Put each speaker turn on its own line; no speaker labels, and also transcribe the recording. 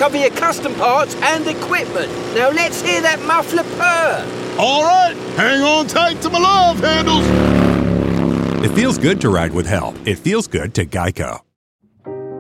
cover your custom parts and equipment. Now let's hear that muffler purr.
All right, hang on tight to my love handles.
It feels good to ride with help. It feels good to Geico.